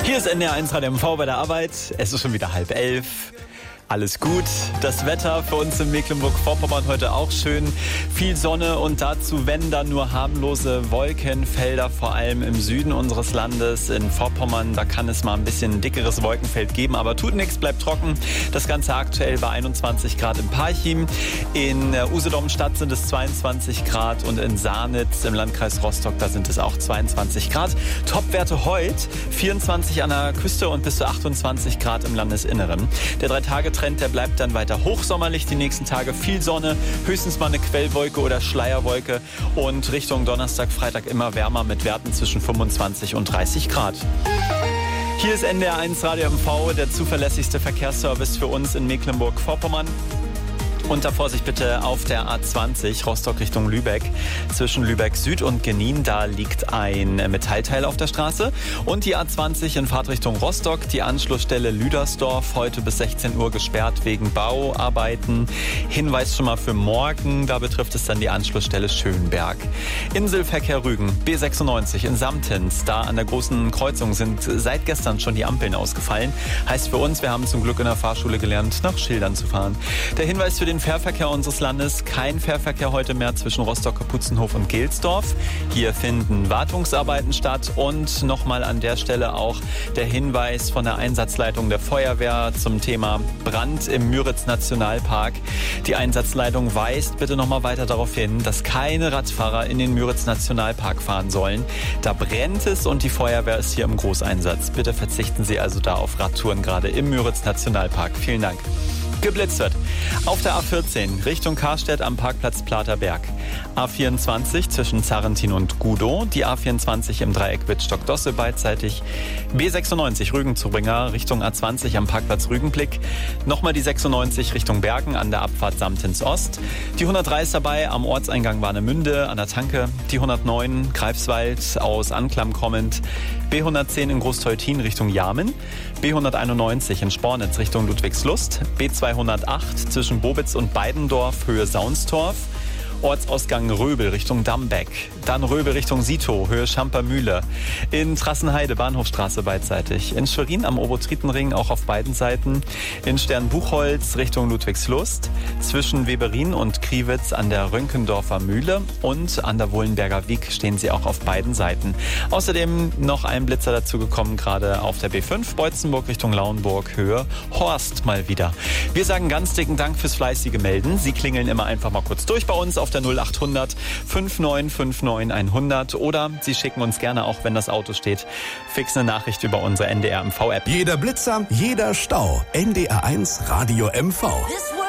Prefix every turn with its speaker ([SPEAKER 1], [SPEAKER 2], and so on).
[SPEAKER 1] Hier ist NDR1 Radio MV bei der Arbeit. Es ist schon wieder 10:30. Alles gut. Das Wetter für uns in Mecklenburg-Vorpommern heute auch schön. Viel Sonne und dazu, wenn dann nur harmlose Wolkenfelder, vor allem im Süden unseres Landes. In Vorpommern, da kann es mal ein bisschen ein dickeres Wolkenfeld geben, aber tut nichts, bleibt trocken. Das Ganze aktuell bei 21 Grad in Parchim. In Usedom-Stadt sind es 22 Grad und in Sarnitz im Landkreis Rostock, da sind es auch 22 Grad. Topwerte heute 24 an der Küste und bis zu 28 Grad im Landesinneren. Der 3-Tage-Trend, der bleibt dann weiter hochsommerlich die nächsten Tage. Viel Sonne, höchstens mal eine Quellwolke oder Schleierwolke und Richtung Donnerstag, Freitag immer wärmer mit Werten zwischen 25 und 30 Grad. Hier ist NDR1 Radio MV, der zuverlässigste Verkehrsservice für uns in Mecklenburg-Vorpommern. Unter Vorsicht bitte auf der A20 Rostock Richtung Lübeck. Zwischen Lübeck Süd und Genin, da liegt ein Metallteil auf der Straße. Und die A20 in Fahrtrichtung Rostock, die Anschlussstelle Lüdersdorf, heute bis 16 Uhr gesperrt wegen Bauarbeiten. Hinweis schon mal für morgen, da betrifft es dann die Anschlussstelle Schönberg. Inselverkehr Rügen, B96 in Samtens, da an der großen Kreuzung sind seit gestern schon die Ampeln ausgefallen. Heißt für uns, wir haben zum Glück in der Fahrschule gelernt, nach Schildern zu fahren. Der Hinweis für den Fährverkehr unseres Landes, kein Fährverkehr heute mehr zwischen Rostock-Kaputzenhof und Gelsdorf. Hier finden Wartungsarbeiten statt und nochmal an der Stelle auch der Hinweis von der Einsatzleitung der Feuerwehr zum Thema Brand im Müritz-Nationalpark. Die Einsatzleitung weist bitte nochmal weiter darauf hin, dass keine Radfahrer in den Müritz-Nationalpark fahren sollen. Da brennt es und die Feuerwehr ist hier im Großeinsatz. Bitte verzichten Sie also da auf Radtouren gerade im Müritz-Nationalpark. Vielen Dank. Geblitzt wird. Auf der A14 Richtung Karstedt am Parkplatz Platerberg. A24 zwischen Zarrentin und Gudow. Die A24 im Dreieck Wittstock-Dosse beidseitig. B96 Rügen-Zubringer Richtung A20 am Parkplatz Rügenblick. Nochmal die 96 Richtung Bergen an der Abfahrt Samtens Ost. Die 103 ist dabei am Ortseingang Warnemünde an der Tanke. Die 109 Greifswald aus Anklam kommend. B110 in Großteutin Richtung Jarmen. B191 in Spornitz Richtung Ludwigslust. B208 zwischen Bobitz und Beidendorf Höhe Saunstorf. Ortsausgang Röbel Richtung Dambeck. Dann Röbel Richtung Sito, Höhe Schampermühle. In Trassenheide, Bahnhofstraße beidseitig. In Schwerin am Obotritenring auch auf beiden Seiten. In Sternbuchholz Richtung Ludwigslust. Zwischen Weberin und Kriwitz an der Rönkendorfer Mühle. Und an der Wohlenberger Wiek stehen sie auch auf beiden Seiten. Außerdem noch ein Blitzer dazu gekommen, gerade auf der B5 Beutzenburg Richtung Lauenburg, Höhe Horst mal wieder. Wir sagen ganz dicken Dank fürs fleißige Melden. Sie klingeln immer einfach mal kurz durch bei uns auf der 0800 5959 100 oder Sie schicken uns gerne, auch wenn das Auto steht, fix eine Nachricht über unsere NDR MV App.
[SPEAKER 2] Jeder Blitzer, jeder Stau. NDR1 Radio MV.